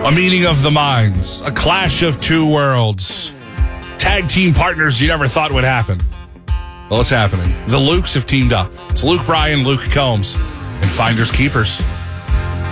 A meeting of the minds. A clash of two worlds. Tag team partners you never thought would happen. Well, it's happening. The Lukes have teamed up. It's Luke Bryan, Luke Combs, and Finders Keepers.